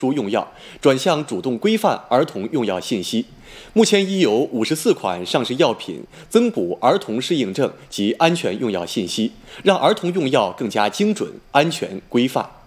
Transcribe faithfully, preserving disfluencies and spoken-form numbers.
殊用药，转向主动规范儿童用药信息。目前已有五十四款上市药品增补儿童适应症及安全用药信息，让儿童用药更加精准、安全、规范。